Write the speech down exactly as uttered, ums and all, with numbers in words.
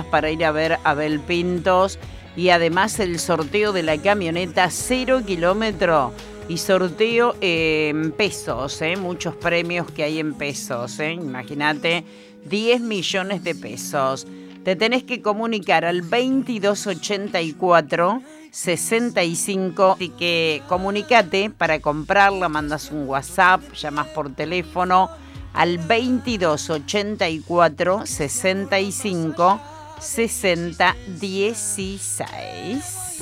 para ir a ver a Abel Pintos y además el sorteo de la camioneta cero kilómetro y sorteo eh, en pesos, ¿eh? Muchos premios que hay en pesos, ¿eh? Imagínate, diez millones de pesos. Te tenés que comunicar al veintidós ochenta y cuatro sesenta y cinco, así que comunícate para comprarla, mandas un WhatsApp, llamas por teléfono al veintidós ochenta y cuatro sesenta y cinco sesenta dieciséis.